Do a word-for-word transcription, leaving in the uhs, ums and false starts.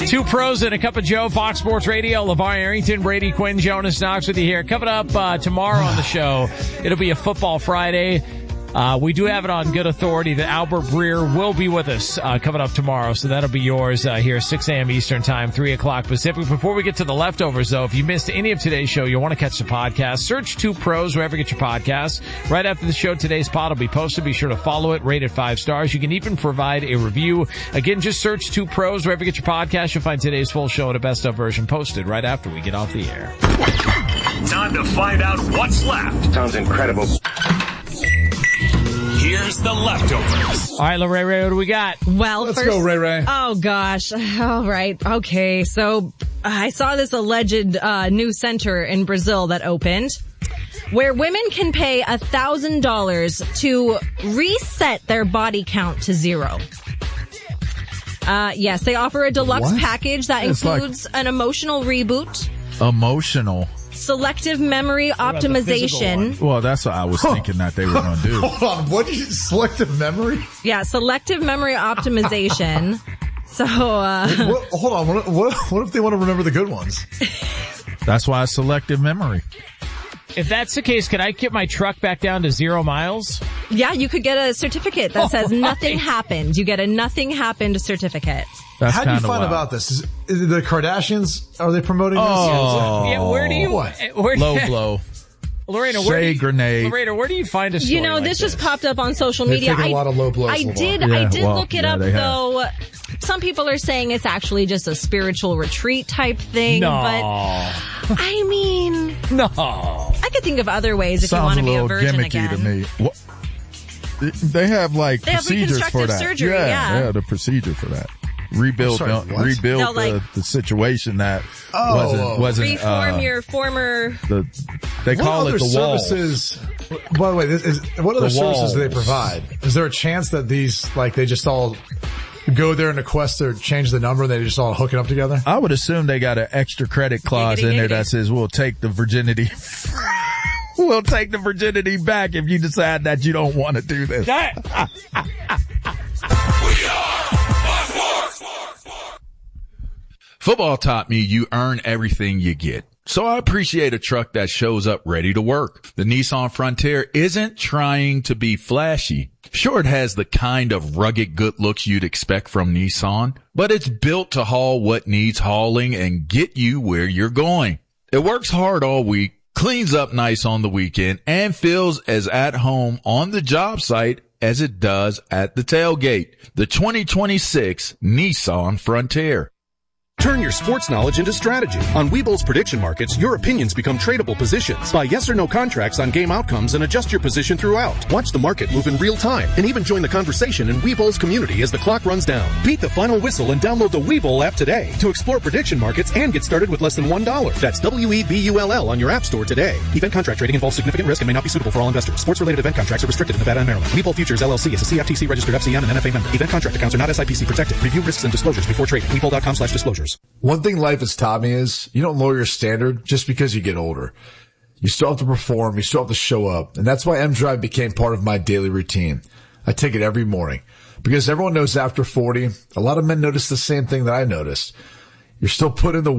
Two pros and a cup of Joe, Fox Sports Radio. LeVar Arrington, Brady Quinn, Jonas Knox with you here. Coming up uh, tomorrow on the show, it'll be a Football Friday. Uh, we do have it on good authority that Albert Breer will be with us uh, coming up tomorrow, so that'll be yours uh, here, six a.m. Eastern Time, three o'clock Pacific. Before we get to the leftovers, though, if you missed any of today's show, you'll want to catch the podcast. Search Two Pros wherever you get your podcasts. Right after the show, today's pod will be posted. Be sure to follow it, rate it five stars. You can even provide a review. Again, just search Two Pros wherever you get your podcast. You'll find today's full show and a best-of version posted right after we get off the air. Time to find out what's left. Sounds incredible. Here's the leftovers. All right, Ray Ray, what do we got? Well, Let's first, go, Ray Ray. Oh, gosh. All right. Okay. So I saw this alleged uh, new center in Brazil that opened where women can pay one thousand dollars to reset their body count to zero. Uh, yes, they offer a deluxe What? package that It's includes like- an emotional reboot, Emotional. selective memory optimization. Well, that's what I was thinking that they were going to do. Hold on. What did you, selective memory? Yeah, selective memory optimization. So, uh, What, hold on. What, what, what if they want to remember the good ones? That's why it's selective memory. If that's the case, can I get my truck back down to zero miles? yeah, you could get a certificate that says All right. nothing happened. You get a nothing happened certificate. That's How do you kinda find wild. about this? Is, is the Kardashians, are they promoting this? Oh. Yeah, where do you... What? Where, Low blow. Lorena, where do Shade you, grenade. Lorena, where do you find a story You know, like this this just popped up on social They've media. taken a lot of low blows, I LeVar. did, Yeah, I did well, look it yeah, up they have. though. Some people are saying it's actually just a spiritual retreat type thing, No. but I mean, No. I could think of other ways if you want Sounds to a be a little virgin gimmicky again. to me. What? They have like They have procedures for reconstructive that. surgery, yeah, yeah. yeah, the procedure for that. Rebuild, I'm sorry, what? rebuild No, like- the, the situation that Oh. wasn't wasn't. Reform uh, your former. the they What call other it the walls. services? By the way, this is, what other The services do they walls. provide? Is there a chance that these, like, they just all go there and request or change the number and they just all hook it up together? I would assume they got an extra credit clause Giggity, in there giggity. that says we'll take the virginity. We'll take the virginity back if you decide that you don't want to do this. Football taught me you earn everything you get. So I appreciate a truck that shows up ready to work. The Nissan Frontier isn't trying to be flashy. Sure, it has the kind of rugged good looks you'd expect from Nissan, but it's built to haul what needs hauling and get you where you're going. It works hard all week, cleans up nice on the weekend, and feels as at home on the job site as it does at the tailgate. The twenty twenty-six Nissan Frontier. Turn your sports knowledge into strategy. On Webull's prediction markets, your opinions become tradable positions. Buy yes or no contracts on game outcomes and adjust your position throughout. Watch the market move in real time and even join the conversation in Webull's community as the clock runs down. Beat the final whistle and download the Webull app today to explore prediction markets and get started with less than one dollar. That's W E B U L L on your app store today. Event contract trading involves significant risk and may not be suitable for all investors. Sports-related event contracts are restricted in Nevada and Maryland. Webull Futures L L C is a C F T C registered F C M and N F A member. Event contract accounts are not S I P C protected. Review risks and disclosures before trading. Webull dot com slash disclosures. One thing life has taught me is you don't lower your standard just because you get older. You still have to perform. You still have to show up. And that's why M-Drive became part of my daily routine. I take it every morning because everyone knows after forty, a lot of men notice the same thing that I noticed. You're still putting in the